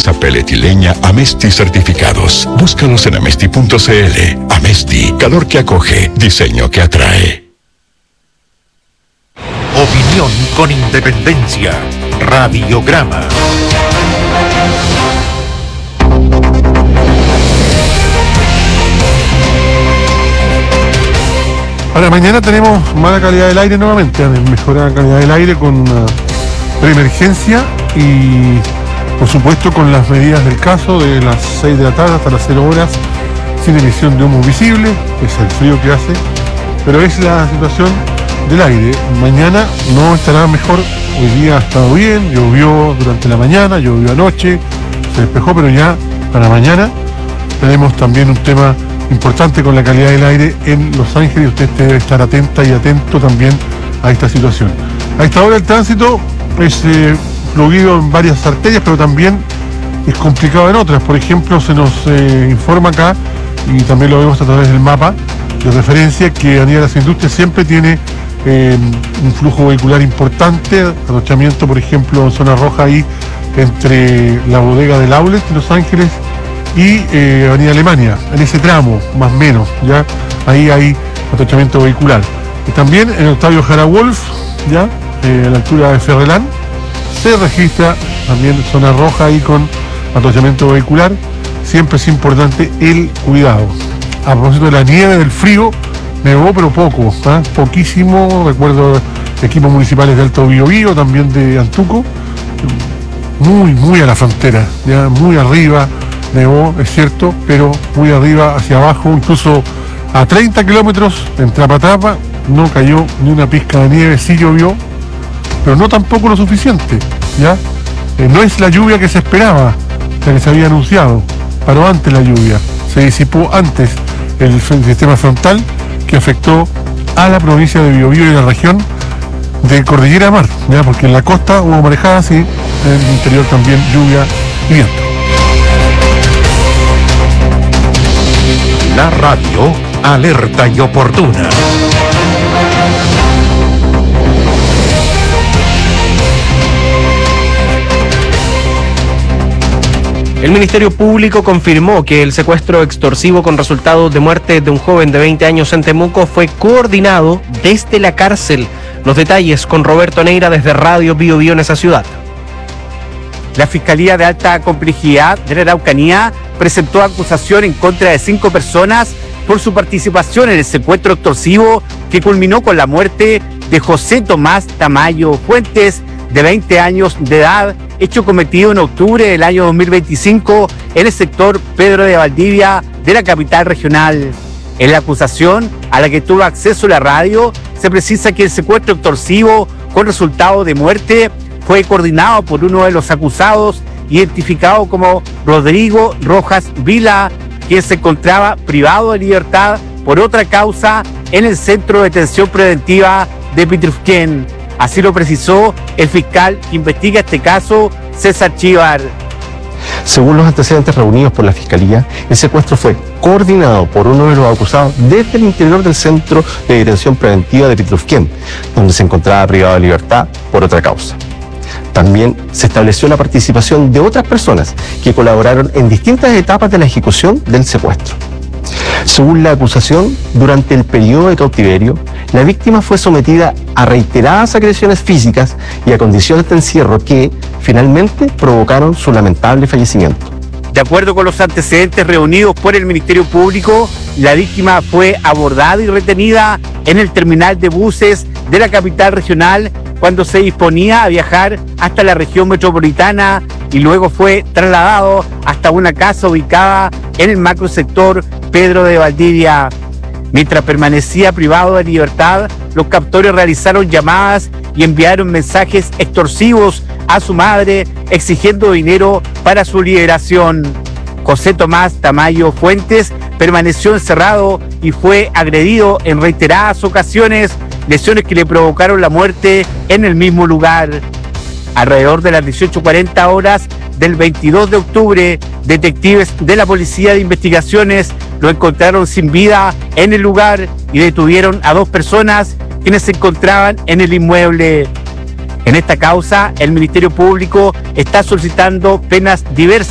Masa pellet y leña Amesti certificados. Búscalos en amesti.cl. Amesti, calor que acoge, diseño que atrae. Opinión con independencia. Radiograma. Para mañana tenemos mala calidad del aire nuevamente, mejorada calidad del aire con una preemergencia y por supuesto con las medidas del caso de las 6 de la tarde hasta las 0 horas sin emisión de humo visible, es el frío que hace, pero es la situación del aire. Mañana no estará mejor, hoy día ha estado bien, llovió durante la mañana, llovió anoche, se despejó, pero ya para mañana tenemos también un tema importante con la calidad del aire en Los Ángeles. Usted debe estar atenta y atento también a esta situación. A esta hora el tránsito es fluido en varias arterias, pero también es complicado en otras. Por ejemplo, se nos informa acá, y también lo vemos a través del mapa de referencia, que Avenida Las Industrias siempre tiene un flujo vehicular importante, atochamiento, por ejemplo, en zona roja ahí entre la bodega del Outlet de Los Ángeles y Avenida Alemania, en ese tramo, más o menos, ya ahí hay atochamiento vehicular. Y también en Octavio Jara Wolf, ya a la altura de Ferrelán, se registra también zona roja ahí con atochamiento vehicular. Siempre es importante el cuidado. A propósito de la nieve, del frío, nevó pero poco, poquísimo. Recuerdo equipos municipales de Alto Biobío, también de Antuco, muy a la frontera, ya muy arriba. Nevó, es cierto, pero muy arriba, hacia abajo, incluso a 30 kilómetros en Trapa, no cayó ni una pizca de nieve, sí llovió, pero no tampoco lo suficiente, ¿ya? No es la lluvia que se esperaba, la que se había anunciado, paró antes la lluvia, se disipó antes el sistema frontal que afectó a la provincia de Biobío y la región de Cordillera Mar, ¿ya? Porque en la costa hubo marejadas y en el interior también lluvia y viento. La radio alerta y oportuna. El Ministerio Público confirmó que el secuestro extorsivo con resultado de muerte de un joven de 20 años en Temuco fue coordinado desde la cárcel. Los detalles con Roberto Neira desde Radio Bio Bio en esa ciudad. La Fiscalía de Alta Complejidad de la Araucanía presentó acusación en contra de 5 personas por su participación en el secuestro extorsivo que culminó con la muerte de José Tomás Tamayo Fuentes, de 20 años de edad, hecho cometido en octubre del año 2025 en el sector Pedro de Valdivia de la capital regional. En la acusación, a la que tuvo acceso la radio, se precisa que el secuestro extorsivo con resultado de muerte fue coordinado por uno de los acusados, identificado como Rodrigo Rojas Vila, quien se encontraba privado de libertad por otra causa en el Centro de Detención Preventiva de Pitrufquén. Así lo precisó el fiscal que investiga este caso, César Chívar. Según los antecedentes reunidos por la Fiscalía, el secuestro fue coordinado por uno de los acusados desde el interior del Centro de Detención Preventiva de Pitrufquén, donde se encontraba privado de libertad por otra causa. También se estableció la participación de otras personas que colaboraron en distintas etapas de la ejecución del secuestro. Según la acusación, durante el periodo de cautiverio, la víctima fue sometida a reiteradas agresiones físicas y a condiciones de encierro que, finalmente, provocaron su lamentable fallecimiento. De acuerdo con los antecedentes reunidos por el Ministerio Público, la víctima fue abordada y retenida en el terminal de buses de la capital regional cuando se disponía a viajar hasta la región metropolitana y luego fue trasladado hasta una casa ubicada en el macrosector Pedro de Valdivia. Mientras permanecía privado de libertad, los captores realizaron llamadas y enviaron mensajes extorsivos a su madre exigiendo dinero para su liberación. José Tomás Tamayo Fuentes permaneció encerrado y fue agredido en reiteradas ocasiones, lesiones que le provocaron la muerte en el mismo lugar. Alrededor de las 18:40 horas del 22 de octubre, detectives de la Policía de Investigaciones lo encontraron sin vida en el lugar y detuvieron a 2 personas quienes se encontraban en el inmueble. En esta causa, el Ministerio Público está solicitando penas diversas